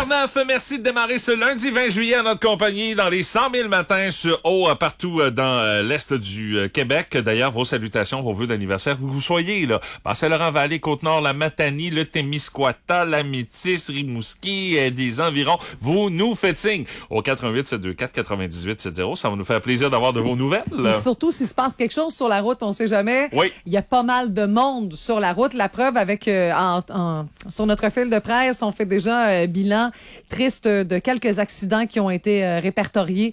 8h09, merci de démarrer ce lundi 20 juillet à notre compagnie dans les 100 000 matins sur eau partout dans l'est du Québec. D'ailleurs, vos salutations, vos vœux d'anniversaire, où vous soyez, là. Saint-Laurent-Vallée, Côte-Nord, la Matanie, le Témiscouata, la Métis, Rimouski, des environs. Vous nous faites signe au 88 724 98 70. Ça va nous faire plaisir d'avoir de vos nouvelles. Et surtout, s'il se passe quelque chose sur la route, on sait jamais. Oui. Il y a pas mal de monde sur la route. La preuve avec sur notre fil de presse, on fait déjà bilan triste de quelques accidents qui ont été répertoriés.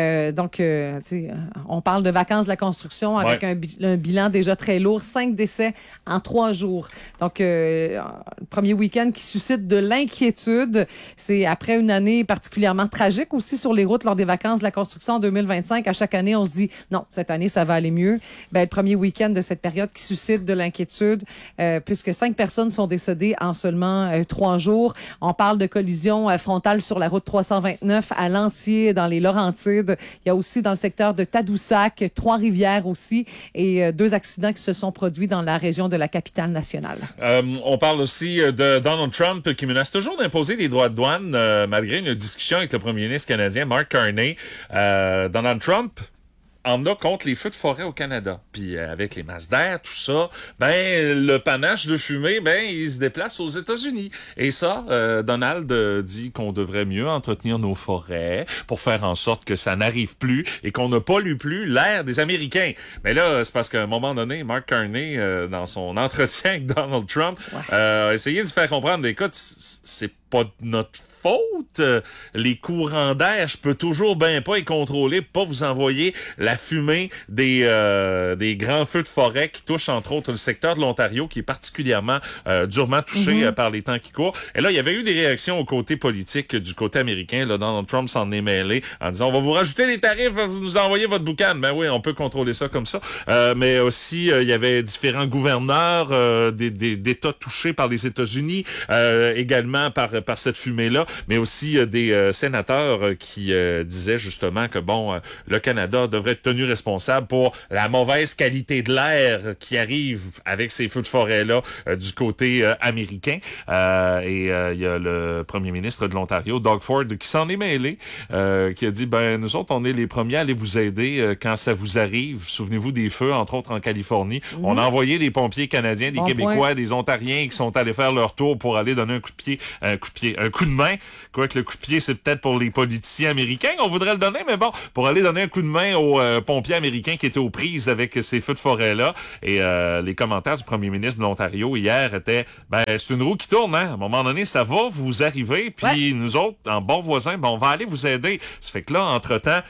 On parle de vacances de la construction avec un bilan déjà très lourd. 5 décès en 3 jours. Donc, le premier week-end qui suscite de l'inquiétude. C'est après une année particulièrement tragique aussi sur les routes lors des vacances de la construction en 2025. À chaque année, on se dit, non, cette année, ça va aller mieux. Le premier week-end de cette période qui suscite de l'inquiétude, puisque 5 personnes sont décédées en seulement 3 jours. On parle de collision frontale sur la route 329 à Lantier, dans les Laurentides. Il y a aussi dans le secteur de Tadoussac, Trois-Rivières aussi, et 2 accidents qui se sont produits dans la région de la capitale nationale. On parle aussi de Donald Trump qui menace toujours d'imposer des droits de douane malgré une discussion avec le premier ministre canadien Mark Carney. Donald Trump en a contre les feux de forêt au Canada. Puis avec les masses d'air, tout ça, le panache de fumée, il se déplace aux États-Unis. Et ça, Donald dit qu'on devrait mieux entretenir nos forêts pour faire en sorte que ça n'arrive plus et qu'on ne pollue plus l'air des Américains. Mais là, c'est parce qu'à un moment donné, Mark Carney, dans son entretien avec Donald Trump, a essayé de se faire comprendre, écoute, c'est pas de notre faute. Les courants d'air, je peux toujours bien pas les contrôler, pas vous envoyer la fumée des grands feux de forêt qui touchent entre autres le secteur de l'Ontario qui est particulièrement durement touché par les temps qui courent. Et là, il y avait eu des réactions au côté politique du côté américain. Là, Donald Trump s'en est mêlé en disant on va vous rajouter des tarifs, vous nous envoyez votre boucan. Ben oui, on peut contrôler ça comme ça. Mais aussi, il y avait différents gouverneurs d'États touchés par les États-Unis, également par cette fumée-là, mais aussi des sénateurs qui disaient justement que le Canada devrait être tenu responsable pour la mauvaise qualité de l'air qui arrive avec ces feux de forêt-là du côté américain. Et il y a le premier ministre de l'Ontario, Doug Ford, qui s'en est mêlé, qui a dit, nous autres, on est les premiers à aller vous aider quand ça vous arrive. Souvenez-vous des feux, entre autres en Californie. On a envoyé des pompiers canadiens, des Québécois, des Ontariens qui sont allés faire leur tour pour aller donner un coup de main. Quoique le coup de pied, c'est peut-être pour les politiciens américains qu'on voudrait le donner, mais pour aller donner un coup de main aux pompiers américains qui étaient aux prises avec ces feux de forêt-là. Et les commentaires du premier ministre de l'Ontario hier étaient, c'est une roue qui tourne, hein. À un moment donné, ça va vous arriver, puis nous autres, en bons voisins, on va aller vous aider. Ça fait que là, entre-temps,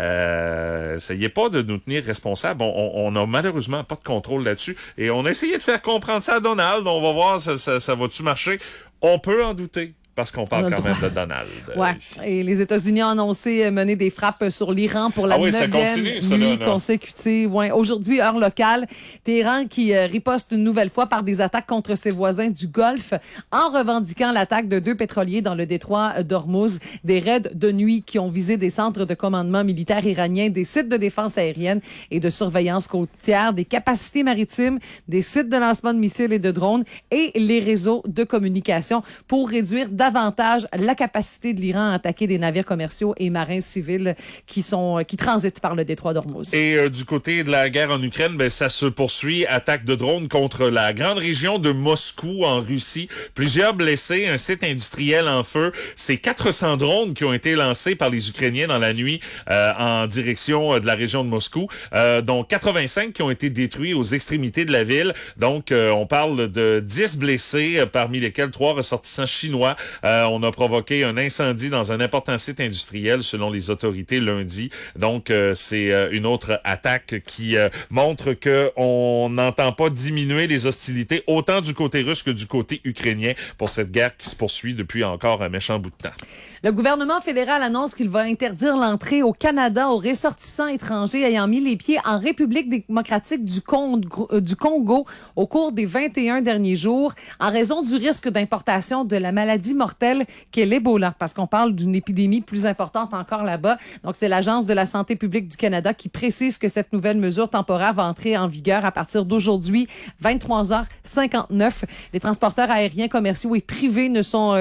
essayez pas de nous tenir responsables. On a malheureusement pas de contrôle là-dessus. Et on a essayé de faire comprendre ça à Donald. On va voir, ça va-tu marcher? On peut en douter. Parce qu'on parle quand même de Donald. Ici. Et les États-Unis ont annoncé mener des frappes sur l'Iran pour la 9e nuit consécutive. Aujourd'hui, heure locale, Téhéran qui riposte une nouvelle fois par des attaques contre ses voisins du Golfe en revendiquant l'attaque de 2 pétroliers dans le détroit d'Ormuz. Des raids de nuit qui ont visé des centres de commandement militaire iraniens, des sites de défense aérienne et de surveillance côtière, des capacités maritimes, des sites de lancement de missiles et de drones et les réseaux de communication pour réduire davantage la capacité de l'Iran à attaquer des navires commerciaux et marins civils qui transitent par le détroit d'Ormuz. Et du côté de la guerre en Ukraine, ça se poursuit. Attaque de drones contre la grande région de Moscou en Russie. Plusieurs blessés, un site industriel en feu. C'est 400 drones qui ont été lancés par les Ukrainiens dans la nuit en direction de la région de Moscou, dont 85 qui ont été détruits aux extrémités de la ville. Donc, on parle de 10 blessés, parmi lesquels 3 ressortissants chinois. On a provoqué un incendie dans un important site industriel selon les autorités lundi. Donc, c'est une autre attaque qui montre qu'on n'entend pas diminuer les hostilités autant du côté russe que du côté ukrainien pour cette guerre qui se poursuit depuis encore un méchant bout de temps. Le gouvernement fédéral annonce qu'il va interdire l'entrée au Canada aux ressortissants étrangers ayant mis les pieds en République démocratique du Congo au cours des 21 derniers jours en raison du risque d'importation de la maladie mortelle qu'est l'Ebola, parce qu'on parle d'une épidémie plus importante encore là-bas. Donc, c'est l'Agence de la santé publique du Canada qui précise que cette nouvelle mesure temporaire va entrer en vigueur à partir d'aujourd'hui, 23h59. Les transporteurs aériens commerciaux et privés ne sont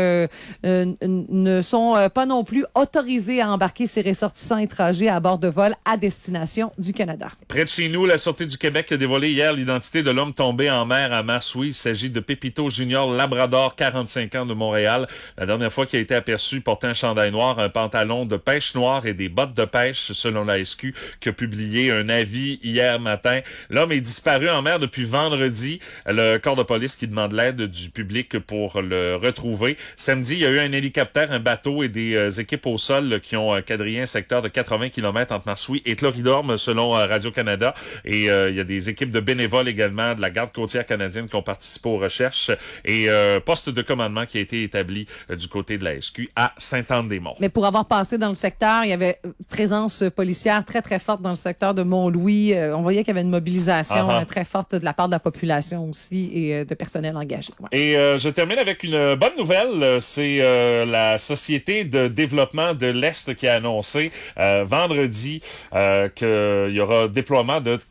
pas non plus autorisés à embarquer ces ressortissants étrangers à bord de vols à destination du Canada. Près de chez nous, la Sûreté du Québec a dévoilé hier l'identité de l'homme tombé en mer à Massoui. Il s'agit de Pépito Junior Labrador, 45 ans, de Montréal. La dernière fois qu'il a été aperçu portait un chandail noir, un pantalon de pêche noir et des bottes de pêche, selon la SQ, qui a publié un avis hier matin. L'homme est disparu en mer depuis vendredi. Le corps de police qui demande l'aide du public pour le retrouver. Samedi, il y a eu un hélicoptère, un bateau et des équipes au sol qui ont quadrillé un secteur de 80 km entre Massoui et Floridorme, selon Radio-Canada. Et il y a des équipes de bénévoles également de la Garde côtière canadienne qui ont participé aux recherches. Et poste de commandement qui a été établi du côté de la SQ à Sainte-Anne-des-Monts. Mais pour avoir passé dans le secteur, il y avait présence policière très, très forte dans le secteur de Mont-Louis. On voyait qu'il y avait une mobilisation très forte de la part de la population aussi et de personnel engagé. Ouais. Et je termine avec une bonne nouvelle. C'est la Société de développement de l'Est qui a annoncé vendredi qu'il y aura déploiement de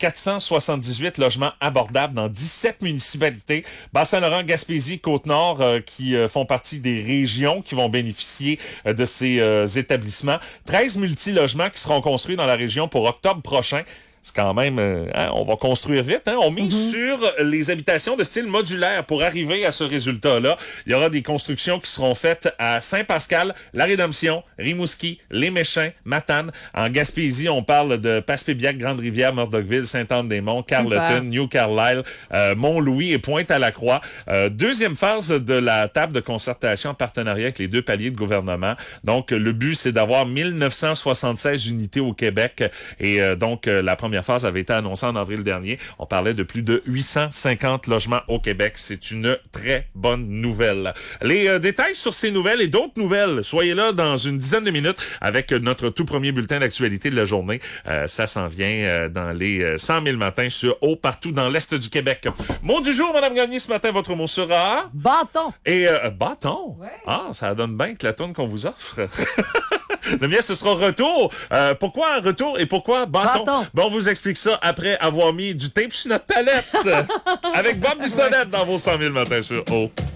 478 logements abordables dans 17 municipalités. Bas-Saint-Laurent, Gaspésie, Côte-Nord qui font partie des régions qui vont bénéficier de ces établissements. 13 multi-logements qui seront construits dans la région pour octobre prochain. C'est quand même, on va construire vite. On mise sur les habitations de style modulaire pour arriver à ce résultat-là. Il y aura des constructions qui seront faites à Saint-Pascal, La Rédemption, Rimouski, Les Méchins, Matane. En Gaspésie, on parle de Passepébiac, Grande-Rivière, Murdockville, Sainte-Anne-des-Monts, Carleton, New Carlisle, Mont-Louis et Pointe-à-la-Croix. Deuxième phase de la table de concertation en partenariat avec les deux paliers de gouvernement. Donc, le but, c'est d'avoir 1976 unités au Québec. Et donc, la première phase avait été annoncée en avril dernier. On parlait de plus de 850 logements au Québec. C'est une très bonne nouvelle. Les détails sur ces nouvelles et d'autres nouvelles, soyez là dans une dizaine de minutes avec notre tout premier bulletin d'actualité de la journée. Ça s'en vient dans les 100 000 matins partout dans l'Est du Québec. Mot du jour, Madame Gagné, ce matin, votre mot sera... Bâton. Et bâton? Ouais. Ah, ça donne bien que la tourne qu'on vous offre. Le mien, ce sera retour. Pourquoi retour et pourquoi bâton? Bon, on vous explique ça après avoir mis du tape sur notre palette avec Bob Bissonnette dans vos 100 000 matins sur O.